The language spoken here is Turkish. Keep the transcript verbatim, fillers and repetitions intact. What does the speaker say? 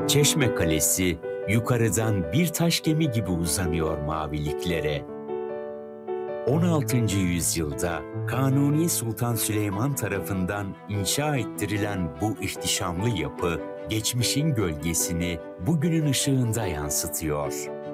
Çeşme Kalesi yukarıdan bir taş gemi gibi uzanıyor maviliklere. on altıncı yüzyılda Kanuni Sultan Süleyman tarafından inşa ettirilen bu ihtişamlı yapı, geçmişin gölgesini bugünün ışığında yansıtıyor.